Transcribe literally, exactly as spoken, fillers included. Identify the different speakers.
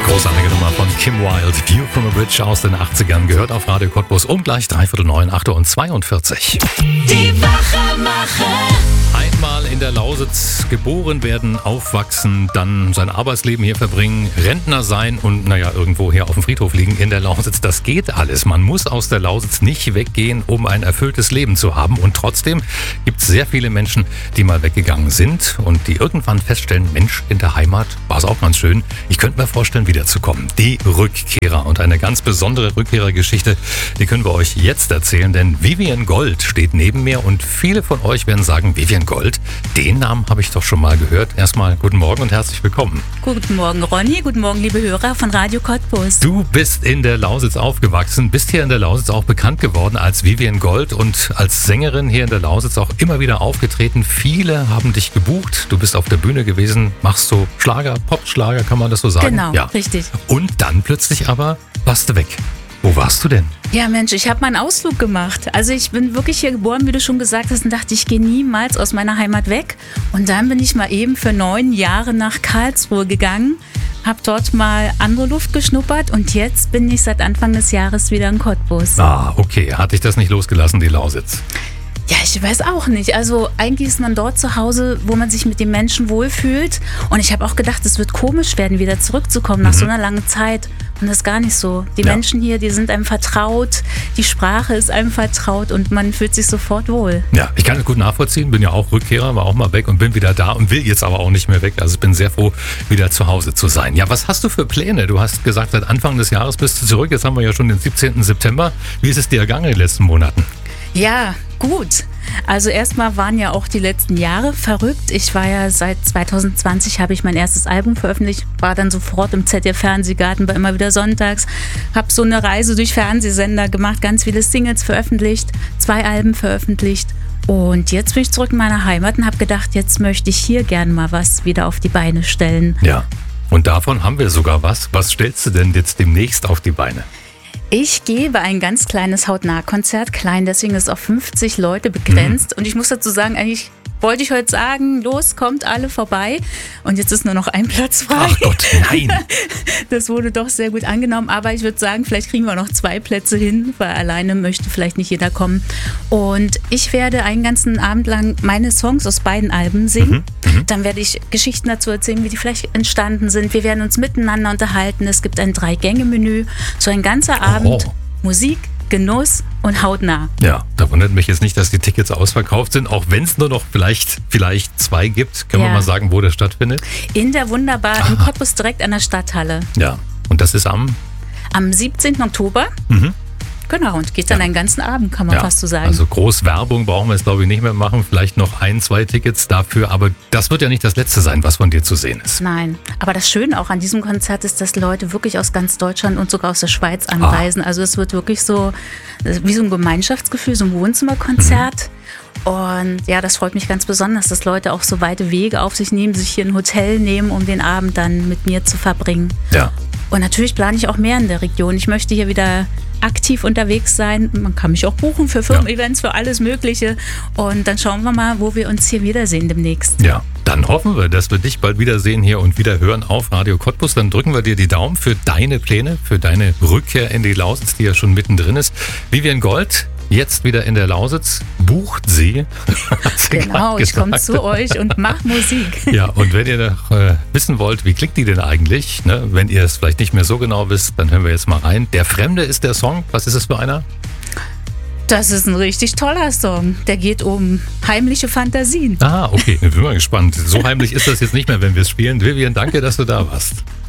Speaker 1: Großartige Nummer von Kim Wilde, View from a Bridge aus den achtzigern, gehört auf Radio Cottbus um gleich dreiviertel neun, acht Uhr und zweiundvierzig.
Speaker 2: Die Wachermacher.
Speaker 1: Einmal in der Lausitz geboren werden, aufwachsen, dann sein Arbeitsleben hier verbringen, Rentner sein und naja, irgendwo hier auf dem Friedhof liegen in der Lausitz. Das geht alles. Man muss aus der Lausitz nicht weggehen, um ein erfülltes Leben zu haben. Und trotzdem gibt es sehr viele Menschen, die mal weggegangen sind und die irgendwann feststellen, Mensch, in der Heimat war es auch ganz schön. Ich könnte mir vorstellen, wiederzukommen. Die Rückkehrer und eine ganz besondere Rückkehrergeschichte, die können wir euch jetzt erzählen, denn Vivian Gold steht neben mir und viele von euch werden sagen, Vivian Gold, den Namen habe ich doch schon mal gehört. Erstmal guten Morgen und herzlich willkommen.
Speaker 3: Guten Morgen, Ronny. Guten Morgen, liebe Hörer von Radio Cottbus.
Speaker 1: Du bist in der Lausitz aufgewachsen, bist hier in der Lausitz auch bekannt geworden als Vivian Gold und als Sängerin hier in der Lausitz auch immer wieder aufgetreten. Viele haben dich gebucht. Du bist auf der Bühne gewesen, machst so Schlager, Popschlager, kann man das so sagen?
Speaker 3: Genau,
Speaker 1: ja.
Speaker 3: Richtig.
Speaker 1: Und dann plötzlich aber warst du weg. Wo warst du denn?
Speaker 3: Ja, Mensch, ich habe mal einen Ausflug gemacht. Also ich bin wirklich hier geboren, wie du schon gesagt hast, und dachte, ich gehe niemals aus meiner Heimat weg. Und dann bin ich mal eben für neun Jahre nach Karlsruhe gegangen, habe dort mal andere Luft geschnuppert und jetzt bin ich seit Anfang des Jahres wieder in Cottbus.
Speaker 1: Ah, okay. Hat dich das nicht losgelassen, die Lausitz?
Speaker 3: Ja, ich weiß auch nicht. Also eigentlich ist man dort zu Hause, wo man sich mit den Menschen wohlfühlt. Und ich habe auch gedacht, es wird komisch werden, wieder zurückzukommen nach mhm. so einer langen Zeit. Und das ist gar nicht so. Die ja. Menschen hier, die sind einem vertraut, die Sprache ist einem vertraut und man fühlt sich sofort wohl.
Speaker 1: Ja, ich kann es gut nachvollziehen, bin ja auch Rückkehrer, war auch mal weg und bin wieder da und will jetzt aber auch nicht mehr weg. Also ich bin sehr froh, wieder zu Hause zu sein. Ja, was hast du für Pläne? Du hast gesagt, seit Anfang des Jahres bist du zurück. Jetzt haben wir ja schon den siebzehnten September. Wie ist es dir ergangen in den letzten Monaten?
Speaker 3: Ja, gut. Also erstmal waren ja auch die letzten Jahre verrückt. Ich war ja seit zwanzig zwanzig, habe ich mein erstes Album veröffentlicht, war dann sofort im Z D F-Fernsehgarten, war immer wieder sonntags, habe so eine Reise durch Fernsehsender gemacht, ganz viele Singles veröffentlicht, zwei Alben veröffentlicht. Und jetzt bin ich zurück in meiner Heimat und habe gedacht, jetzt möchte ich hier gern mal was wieder auf die Beine stellen.
Speaker 1: Ja, und davon haben wir sogar was. Was stellst du denn jetzt demnächst auf die Beine?
Speaker 3: Ich gebe ein ganz kleines Hautnah-Konzert, klein, deswegen ist es auf fünfzig Leute begrenzt. Mhm. Und ich muss dazu sagen, eigentlich wollte ich heute sagen, los, kommt alle vorbei. Und jetzt ist nur noch ein Platz frei.
Speaker 1: Ach Gott, nein.
Speaker 3: Das wurde doch sehr gut angenommen. Aber ich würde sagen, vielleicht kriegen wir noch zwei Plätze hin, weil alleine möchte vielleicht nicht jeder kommen. Und ich werde einen ganzen Abend lang meine Songs aus beiden Alben singen. Mhm. Mhm. Dann werde ich Geschichten dazu erzählen, wie die vielleicht entstanden sind. Wir werden uns miteinander unterhalten. Es gibt ein Drei-Gänge-Menü. So ein ganzer Abend oh. Musik, Genuss und hautnah.
Speaker 1: Ja, da wundert mich jetzt nicht, dass die Tickets ausverkauft sind, auch wenn es nur noch vielleicht, vielleicht zwei gibt. Können ja. wir mal sagen, wo das stattfindet?
Speaker 3: In der wunderbaren Cottbus direkt an der Stadthalle.
Speaker 1: Ja, und das ist am?
Speaker 3: Am siebzehnten Oktober.
Speaker 1: Mhm.
Speaker 3: Genau, und geht dann ja. einen ganzen Abend, kann man
Speaker 1: ja.
Speaker 3: fast so sagen.
Speaker 1: Also groß Werbung brauchen wir jetzt, glaube ich, nicht mehr machen. Vielleicht noch ein, zwei Tickets dafür. Aber das wird ja nicht das Letzte sein, was von dir zu sehen ist.
Speaker 3: Nein, aber das Schöne auch an diesem Konzert ist, dass Leute wirklich aus ganz Deutschland und sogar aus der Schweiz anreisen. Ah. Also es wird wirklich so wie so ein Gemeinschaftsgefühl, so ein Wohnzimmerkonzert. Mhm. Und ja, das freut mich ganz besonders, dass Leute auch so weite Wege auf sich nehmen, sich hier ein Hotel nehmen, um den Abend dann mit mir zu verbringen.
Speaker 1: Ja.
Speaker 3: Und natürlich plane ich auch mehr in der Region. Ich möchte hier wieder aktiv unterwegs sein. Man kann mich auch buchen für Firmen-Events, für alles Mögliche. Und dann schauen wir mal, wo wir uns hier wiedersehen demnächst.
Speaker 1: Ja, dann hoffen wir, dass wir dich bald wiedersehen hier und wieder hören auf Radio Cottbus. Dann drücken wir dir die Daumen für deine Pläne, für deine Rückkehr in die Lausitz, die ja schon mittendrin ist. Vivian Gold, jetzt wieder in der Lausitz, bucht sie. sie
Speaker 3: genau, ich komme zu euch und mache Musik.
Speaker 1: Ja, und wenn ihr noch äh, wissen wollt, wie klingt die denn eigentlich, ne? Wenn ihr es vielleicht nicht mehr so genau wisst, dann hören wir jetzt mal rein. Der Fremde ist der Song. Was ist es für einer?
Speaker 3: Das ist ein richtig toller Song. Der geht um heimliche Fantasien.
Speaker 1: Ah, okay. Ich bin mal gespannt. So heimlich ist das jetzt nicht mehr, wenn wir es spielen. Vivian, danke, dass du da warst.